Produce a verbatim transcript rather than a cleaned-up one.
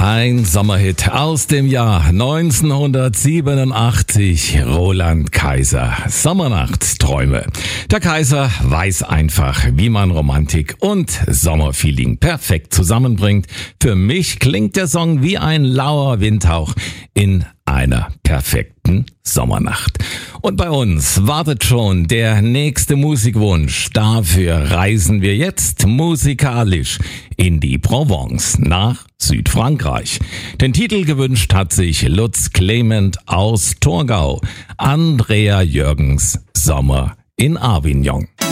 Ein Sommerhit aus dem Jahr neunzehnhundertsiebenundachtzig. Roland Kaiser. Sommernachtsträume. Der Kaiser weiß einfach, wie man Romantik und Sommerfeeling perfekt zusammenbringt. Für mich klingt der Song wie ein lauer Windhauch in einer perfekten Sommernacht. Und bei uns wartet schon der nächste Musikwunsch. Dafür reisen wir jetzt musikalisch in die Provence nach Südfrankreich. Den Titel gewünscht hat sich Lutz Clement aus Torgau. Andrea Jürgens, Sommer in Avignon.